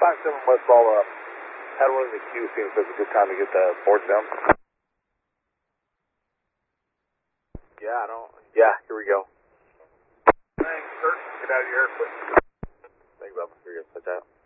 57 Westfall, had one in the queue, seeing if it's a good time to get the boards down. Yeah, here we go. Thanks, sir. Get out of your air, please. Thank you, Bubba. Here you go. Put that.